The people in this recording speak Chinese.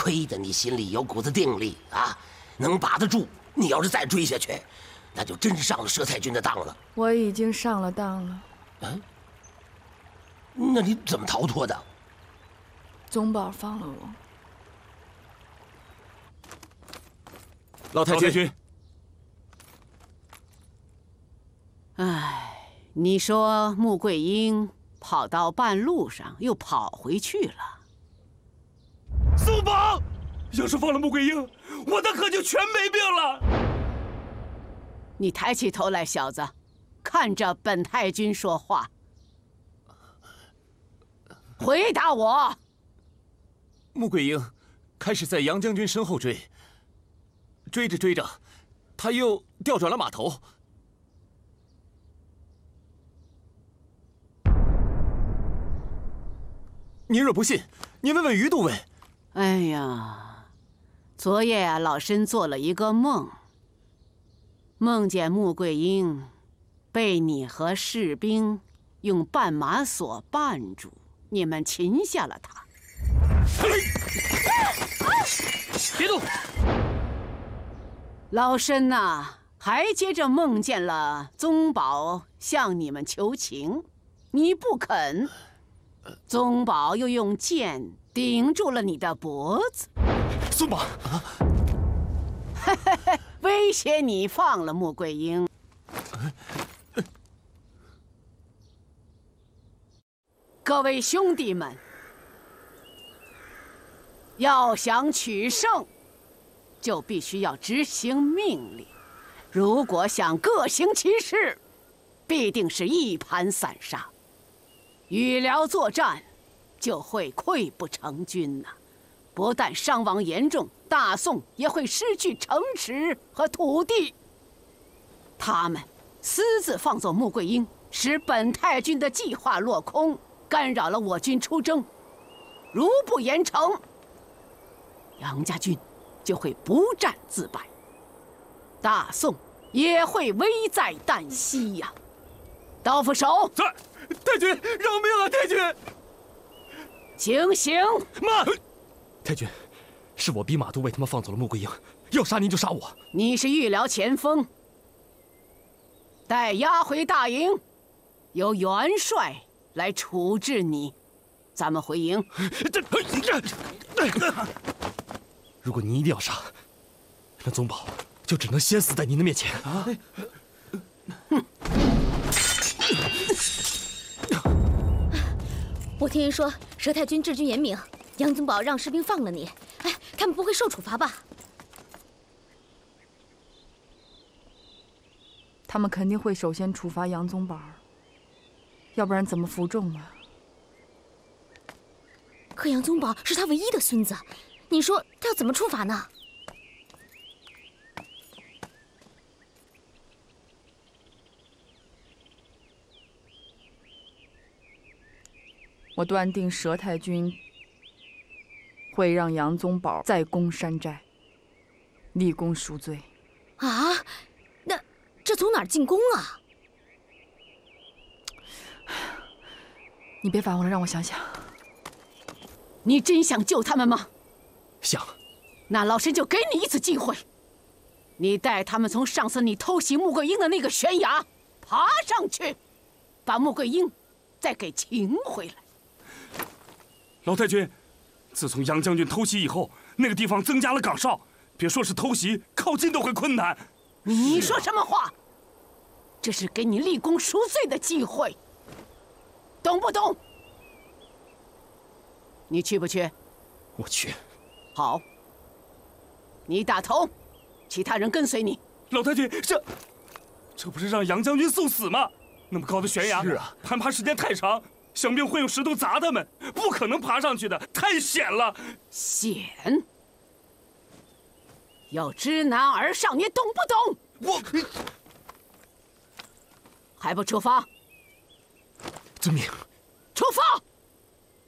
亏得你心里有股子定力啊，能把得住。你要是再追下去，那就真上了佘太君的当了。 我已经上了当了。 嗯，那你怎么逃脱的？ 宗保放了我。 老太君。 哎，你说穆桂英跑到半路上又跑回去了。 宗保，要是放了穆桂英，我的可就全没病了。 你抬起头来，小子，看着本太君说话。回答我。 穆桂英开始在杨将军身后追，追着追着，他又调转了马头。您若不信，您问问于都尉。 哎呀，昨夜啊，老身做了一个梦，梦见穆桂英被你和士兵用绊马索绊住，你们擒下了他。 别动！ 老身呐，还接着梦见了宗保向你们求情，你不肯，宗保又用剑顶住了你的脖子。 宗保， 威胁你放了穆桂英。各位兄弟们，要想取胜，就必须要执行命令。如果想各行其事，必定是一盘散沙。与辽作战，就会溃不成军呐。不但伤亡严重，大宋也会失去城池和土地。他们私自放走穆桂英，使本太君的计划落空，干扰了我军出征。如不严惩，杨家军就会不战自败，大宋也会危在旦夕呀！刀斧手， 在，太君饶命啊！太君， 行刑！ 慢！太君，是我逼马都尉他们放走了穆桂英，要杀您就杀我。 你是御辽前锋，待押回大营，由元帅来处置你。咱们回营。 如果您一定要杀，那宗保就只能先死在您的面前啊！ 哼！ 我听人说佘太君治军严明，杨宗保让士兵放了你，哎，他们不会受处罚吧？ 他们肯定会首先处罚杨宗保，要不然怎么服众啊？ 可杨宗保是他唯一的孙子，你说他要怎么处罚呢？ 我断定佘太君会让杨宗保再攻山寨，立功赎罪。 啊，那这从哪儿进攻啊？ 你别烦我了，让我想想。 你真想救他们吗？ 想。 那老身就给你一次机会，你带他们从上次你偷袭穆桂英的那个悬崖爬上去，把穆桂英再给擒回来。 老太君，自从杨将军偷袭以后，那个地方增加了岗哨，别说是偷袭，靠近都会困难。 你说什么话？这是给你立功赎罪的机会，懂不懂？你去不去？ 我去。 好，你打头，其他人跟随你。 老太君，这不是让杨将军送死吗？那么高的悬崖，是啊，攀爬时间太长。想必会有石头砸他们，不可能爬上去的，太险了。 险？要知难而上，你懂不懂？ 我还不出发？ 遵命。 出发！